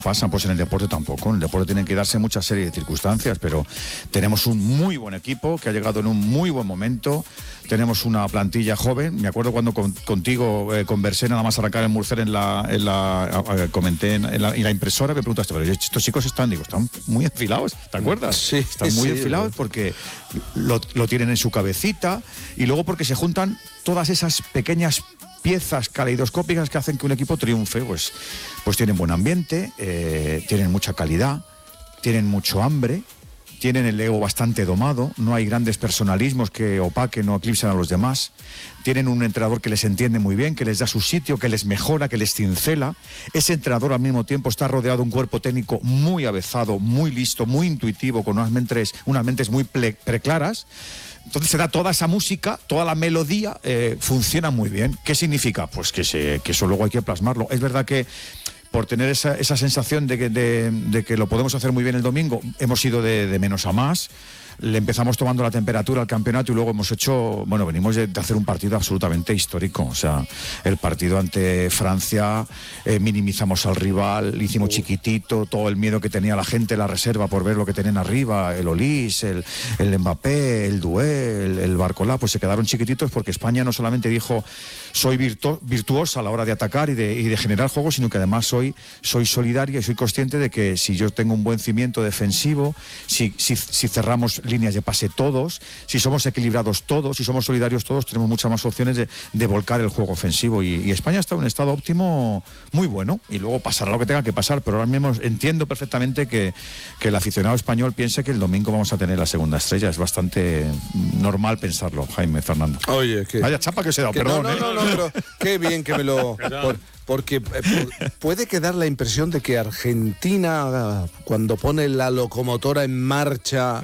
pasan, pues en el deporte tampoco. En el deporte tienen que darse muchas series de circunstancias, pero tenemos un muy buen equipo que ha llegado en un muy buen momento. Tenemos una plantilla joven. Me acuerdo cuando contigo conversé nada más arrancar el Murcer comenté en la impresora, me preguntaste, pero estos chicos están muy enfilados, ¿te acuerdas? Sí, están muy enfilados porque lo tienen en su cabecita y luego porque se juntan todas esas pequeñas piezas caleidoscópicas que hacen que un equipo triunfe. Pues tienen buen ambiente, tienen mucha calidad, tienen mucho hambre, tienen el ego bastante domado, no hay grandes personalismos que opaquen o eclipsen a los demás, tienen un entrenador que les entiende muy bien, que les da su sitio, que les mejora, que les cincela. Ese entrenador al mismo tiempo está rodeado de un cuerpo técnico muy avezado, muy listo, muy intuitivo, con unas mentes muy preclaras. Entonces se da toda esa música, toda la melodía, funciona muy bien. ¿Qué significa? Pues que eso luego hay que plasmarlo. Es verdad que por tener esa sensación de que lo podemos hacer muy bien el domingo, hemos ido de menos a más. Le empezamos tomando la temperatura al campeonato y luego venimos de hacer un partido absolutamente histórico. O sea, el partido ante Francia, minimizamos al rival, le hicimos chiquitito, todo el miedo que tenía la gente, la reserva por ver lo que tenían arriba, el Olís, el Mbappé, el Doué, el Barcolá, pues se quedaron chiquititos porque España no solamente dijo soy virtuosa a la hora de atacar y de generar juego, sino que además soy solidaria y soy consciente de que si yo tengo un buen cimiento defensivo, si cerramos líneas de pase todos, si somos equilibrados todos, si somos solidarios todos, tenemos muchas más opciones de volcar el juego ofensivo y España está en un estado óptimo muy bueno y luego pasará lo que tenga que pasar, pero ahora mismo entiendo perfectamente que el aficionado español piense que el domingo vamos a tener la segunda estrella. Es bastante normal pensarlo, Jaime, Fernando. Oye, vaya chapa que se da, perdón. No, pero qué bien que me lo... Porque puede quedar la impresión de que Argentina, cuando pone la locomotora en marcha,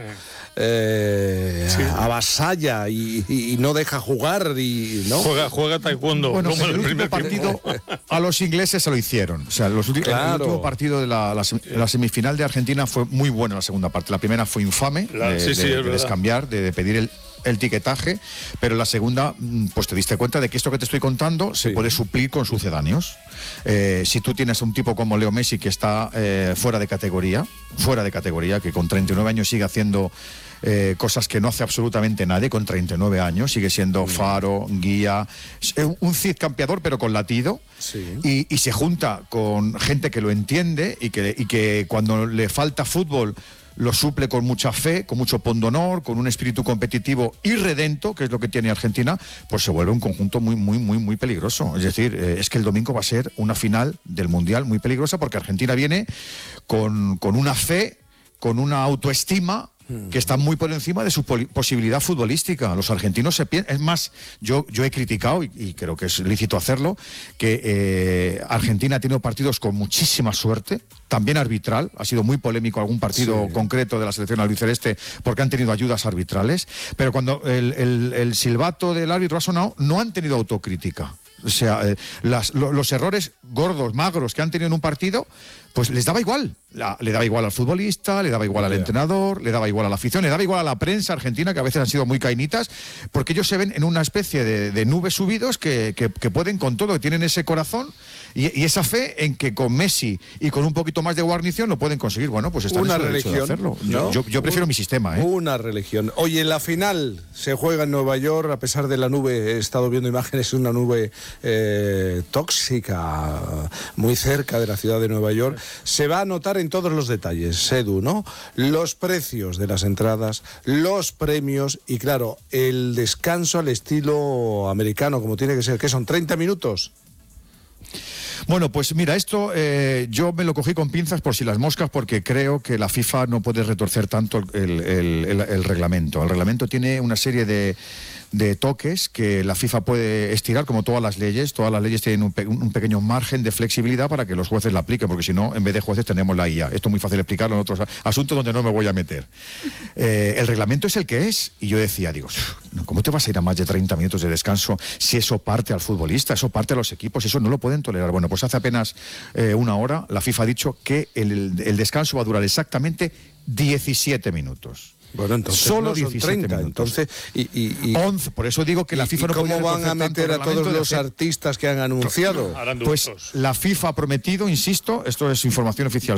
avasalla y no deja jugar ¿no? Juega taekwondo. Bueno, el último partido a los ingleses se lo hicieron. O sea, el último partido de la semifinal de Argentina fue muy bueno en la segunda parte. La primera fue infame, de descambiar, de pedir el tiquetaje, pero en la segunda pues te diste cuenta de que esto que te estoy contando se puede suplir con sucedáneos. Si tú tienes un tipo como Leo Messi que está fuera de categoría, que con 39 años sigue haciendo cosas que no hace absolutamente nadie, con 39 años sigue siendo faro, guía, un Cid campeador pero con latido, y se junta con gente que lo entiende y que cuando le falta fútbol lo suple con mucha fe, con mucho pundonor, con un espíritu competitivo irredento, que es lo que tiene Argentina, pues se vuelve un conjunto muy, muy, muy, muy peligroso. Es decir, es que el domingo va a ser una final del Mundial muy peligrosa porque Argentina viene con una fe, con una autoestima que está muy por encima de su posibilidad futbolística. Los argentinos se piensan... Es más, yo he criticado, y creo que es lícito hacerlo, que Argentina ha tenido partidos con muchísima suerte, también arbitral. Ha sido muy polémico algún partido concreto de la selección albiceleste porque han tenido ayudas arbitrales, pero cuando el silbato del árbitro ha sonado, no han tenido autocrítica. O sea, los errores gordos, magros que han tenido en un partido, pues les daba igual. Le daba igual al futbolista, le daba igual al entrenador, le daba igual a la afición, le daba igual a la prensa argentina, que a veces han sido muy cainitas, porque ellos se ven en una especie de nubes subidos que pueden con todo, que tienen ese corazón y esa fe en que con Messi y con un poquito más de guarnición lo pueden conseguir. Bueno, pues está en su derecho de hacerlo. ¿No? Yo prefiero mi sistema. Una religión. Oye, la final se juega en Nueva York, a pesar de la nube, he estado viendo imágenes, una nube tóxica, muy cerca de la ciudad de Nueva York. Se va a notar en todos los detalles, Edu, ¿no? Los precios de las entradas, los premios y, claro, el descanso al estilo americano, como tiene que ser. ¿Qué son? ¿30 minutos? Bueno, pues mira, esto yo me lo cogí con pinzas por si las moscas, porque creo que la FIFA no puede retorcer tanto el reglamento. El reglamento tiene una serie de toques que la FIFA puede estirar, como todas las leyes. Todas las leyes tienen un pequeño margen de flexibilidad para que los jueces la apliquen, porque si no, en vez de jueces tenemos la IA. Esto es muy fácil explicarlo en otros asuntos donde no me voy a meter. El reglamento es el que es, y yo decía, ¿cómo te vas a ir a más de 30 minutos de descanso si eso parte al futbolista, eso parte a los equipos, eso no lo pueden tolerar? Bueno, pues hace apenas una hora la FIFA ha dicho que el descanso va a durar exactamente 17 minutos. Bueno, entonces solo no son 17 30, minutos. Entonces, 11, por eso digo que la FIFA no ¿cómo podía van a meter a todos los artistas que han anunciado? Pues la FIFA ha prometido, insisto, esto es información oficial,